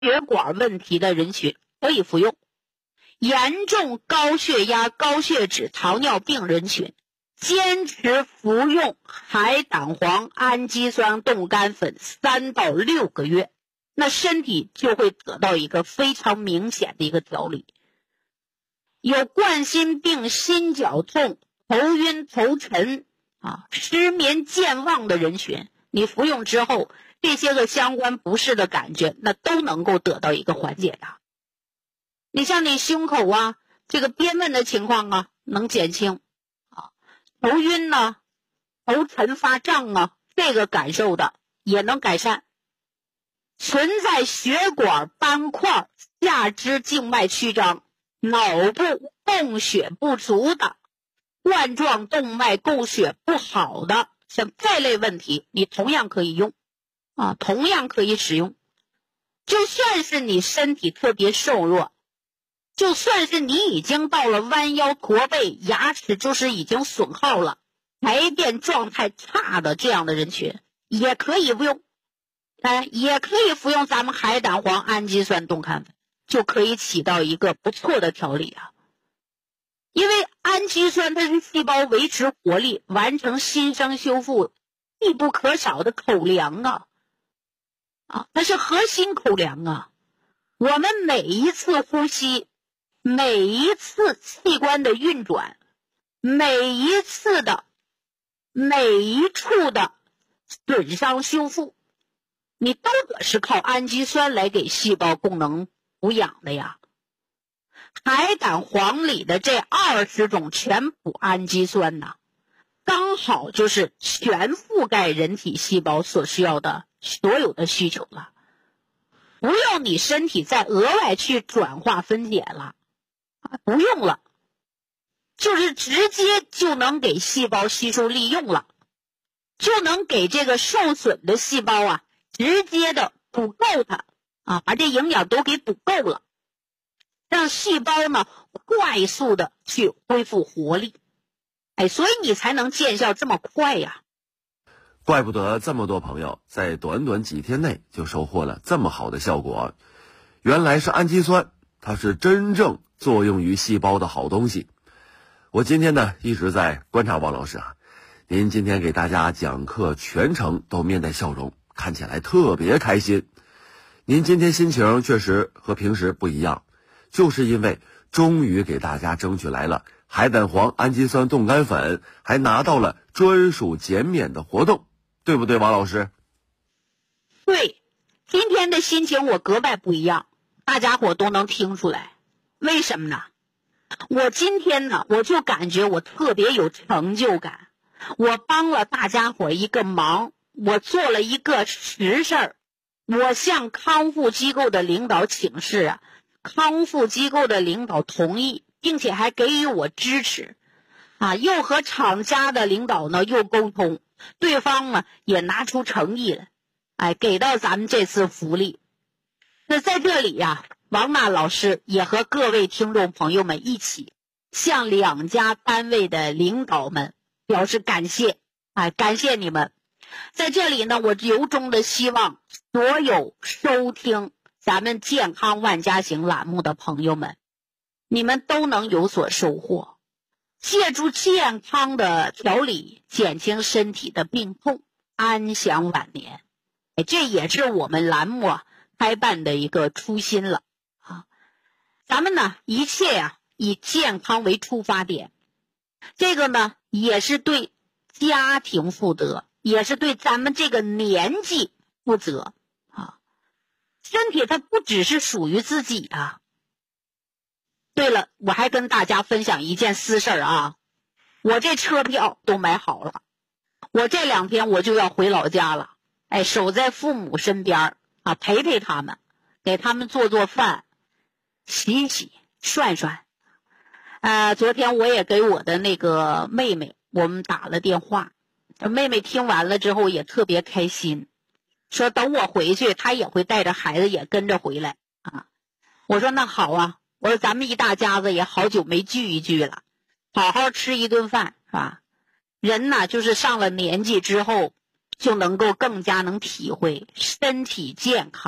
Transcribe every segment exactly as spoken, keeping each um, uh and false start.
血管问题的人群可以服用，严重高血压、高血脂、糖尿病人群坚持服用海胆黄氨基酸冻干粉三到六个月，那身体就会得到一个非常明显的一个调理。有冠心病、心绞痛、头晕头沉啊、失眠健忘的人群，你服用之后，这些个相关不适的感觉那都能够得到一个缓解的。你像你胸口啊这个憋闷的情况啊能减轻啊，头晕呢、头沉发胀啊，这个感受的也能改善。存在血管斑块、下肢静脉曲张、脑部供血不足的、冠状动脉供血不好的，像这类问题你同样可以用啊，同样可以使用。就算是你身体特别瘦弱，就算是你已经到了弯腰驼背，牙齿就是已经损耗了，排便状态差的这样的人群也可以不用，哎，也可以服用咱们海胆黄氨基酸冻干粉，就可以起到一个不错的调理啊。因为氨基酸它是细胞维持活力、完成新生修复必不可少的口粮啊，啊，它是核心口粮啊。我们每一次呼吸，每一次器官的运转，每一次的每一处的损伤修复，你都得是靠氨基酸来给细胞功能补养的呀。海胆黄里的这二十种全补氨基酸呢，刚好就是全覆盖人体细胞所需要的所有的需求了，不用你身体再额外去转化分解了，不用了，就是直接就能给细胞吸收利用了，就能给这个受损的细胞啊直接的补够它啊，把这营养都给补够了，让细胞呢快速的去恢复活力，哎，所以你才能见效这么快呀。 怪不得这么多朋友在短短几天内就收获了这么好的效果，原来是氨基酸，它是真正作用于细胞的好东西。我今天呢一直在观察王老师啊，您今天给大家讲课全程都面带笑容，看起来特别开心。您今天心情确实和平时不一样，就是因为终于给大家争取来了海胆黄氨基酸冻干粉，还拿到了专属减免的活动，对不对王老师？ 对，今天的心情我格外不一样，大家伙都能听出来。为什么呢？我今天呢我就感觉我特别有成就感，我帮了大家伙一个忙，我做了一个实事儿。我向康复机构的领导请示啊，康复机构的领导同意，并且还给予我支持啊，又和厂家的领导呢又沟通，对方呢也拿出诚意来，哎，给到咱们这次福利。那在这里呀、啊，王娜老师也和各位听众朋友们一起向两家单位的领导们表示感谢，哎，感谢你们。在这里呢，我由衷的希望所有收听咱们健康万家行栏目的朋友们，你们都能有所收获，借助健康的调理减轻身体的病痛，安享晚年。哎，这也是我们栏目啊开办的一个初心了啊。咱们呢一切呀、啊、以健康为出发点，这个呢也是对家庭负责，也是对咱们这个年纪负责啊。身体它不只是属于自己啊。对了，我还跟大家分享一件私事啊，我这车票都买好了，我这两天我就要回老家了，哎，守在父母身边啊，陪陪他们，给他们做做饭，洗洗涮涮。呃，昨天我也给我的那个妹妹我们打了电话，妹妹听完了之后也特别开心，说等我回去她也会带着孩子也跟着回来啊。我说那好啊，我说咱们一大家子也好久没聚一聚了，好好吃一顿饭是吧？人呢就是上了年纪之后就能够更加能体会身体健康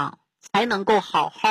才能够好好